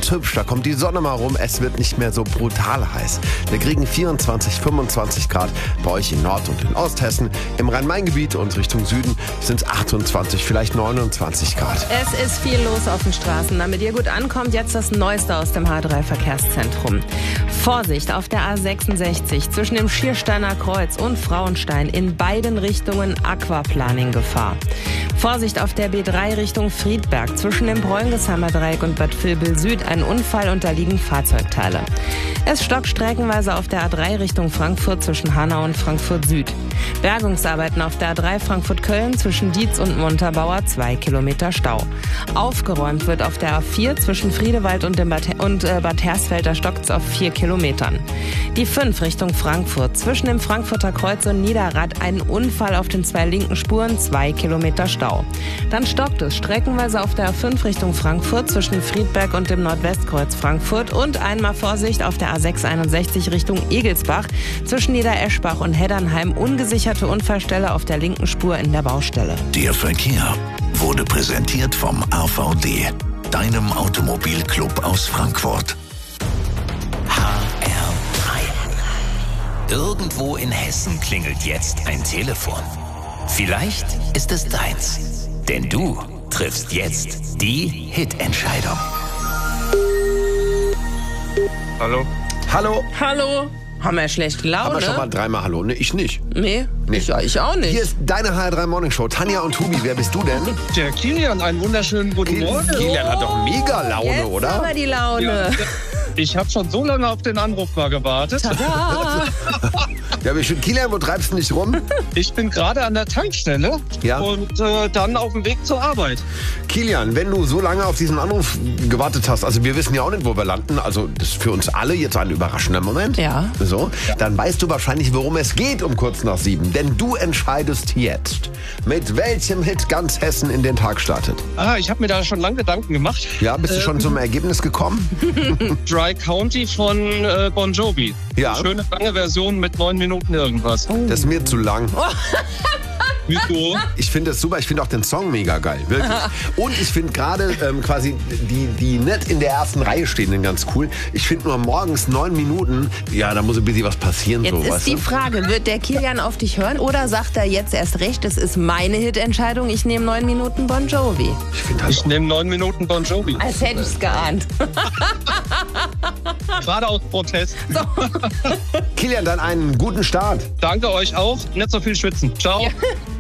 ganz hübsch. Da kommt die Sonne mal rum. Es wird nicht mehr so brutal heiß. Wir kriegen 24, 25 Grad bei euch in Nord- und in Osthessen. Im Rhein-Main-Gebiet und Richtung Süden sind es 28, vielleicht 29 Grad. Es ist viel los auf den Straßen. Damit ihr gut ankommt, jetzt das Neueste aus dem H3-Verkehrszentrum. Vorsicht auf der A66 zwischen dem Schiersteiner Kreuz und Frauenstein. In beiden Richtungen Aquaplaning-Gefahr. Vorsicht auf der B3 Richtung Friedberg. Zwischen dem Bräungheimer Dreieck und Bad Vilbel Süd ein Unfall, unterliegen Fahrzeugteile. Es stockt streckenweise auf der A3 Richtung Frankfurt zwischen Hanau und Frankfurt Süd. Bergungsarbeiten auf der A3 Frankfurt-Köln zwischen Dietz und Montabaur, 2 Kilometer Stau. Aufgeräumt wird auf der A4 zwischen Friedewald und Bad Hersfeld, da stockt es auf 4 Kilometern. Die 5 Richtung Frankfurt. Zwischen dem Frankfurter Kreuz und Niederrad ein Unfall auf den 2 linken Spuren, 2 Kilometer Stau. Dann stockt es streckenweise auf der A5 Richtung Frankfurt zwischen Friedberg und dem Nordwestkreuz Frankfurt und einmal Vorsicht auf der A661 Richtung Egelsbach zwischen Niedereschbach und Heddernheim, ungesicherte Unfallstelle auf der linken Spur in der Baustelle. Der Verkehr wurde präsentiert vom AVD, deinem Automobilclub aus Frankfurt. HR3. Irgendwo in Hessen klingelt jetzt ein Telefon. Vielleicht ist es deins, denn du triffst jetzt die Hitentscheidung. Hallo? Hallo? Hallo? Haben wir schlechte Laune? Haben wir schon mal dreimal Hallo? Ne, ich nicht. Nee. Ich auch nicht. Hier ist deine HR3 Morning Show. Tanja und Tobi, wer bist du denn? Der Kilian, einen wunderschönen guten Morgen. Kilian hat doch mega Laune, jetzt oder? Aber die Laune. Ja, ich habe schon so lange auf den Anruf mal gewartet. Tada. Ja, Kilian, wo treibst du dich rum? Ich bin gerade an der Tankstelle und dann auf dem Weg zur Arbeit. Kilian, wenn du so lange auf diesen Anruf gewartet hast, also wir wissen ja auch nicht, wo wir landen, also das ist für uns alle jetzt ein überraschender Moment. Ja. So, dann weißt du wahrscheinlich, worum es geht um kurz nach 7. Denn du entscheidest jetzt, mit welchem Hit ganz Hessen in den Tag startet. Ich habe mir da schon lange Gedanken gemacht. Ja, bist du schon zum Ergebnis gekommen? Dry County von Bon Jovi. Ja. Schöne lange Version mit 9 Minuten irgendwas. Das ist mir zu lang. Wieso? Ich finde das super, ich finde auch den Song mega geil, wirklich. Und ich finde gerade quasi die nicht in der ersten Reihe stehenden ganz cool. Ich finde nur morgens 9 Minuten, ja, da muss ein bisschen was passieren. Jetzt so, ist weißt die du? Frage, wird der Kilian auf dich hören oder sagt er jetzt erst recht, es ist meine Hitentscheidung, ich nehme 9 Minuten Bon Jovi? Ich nehme 9 Minuten Bon Jovi. Als hätte ich es geahnt. Gerade aus Protest. So. Kilian, dann einen guten Start. Danke euch auch. Nicht so viel schwitzen. Ciao. Ja.